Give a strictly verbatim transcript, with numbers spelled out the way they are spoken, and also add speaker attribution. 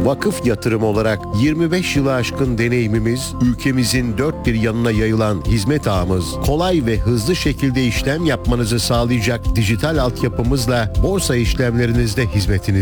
Speaker 1: Vakıf Yatırım olarak yirmi beş yılı aşkın deneyimimiz, ülkemizin dört bir yanına yayılan hizmet ağımız, kolay ve hızlı şekilde işlem yapmanızı sağlayacak dijital altyapımızla borsa işlemlerinizde hizmetiniz.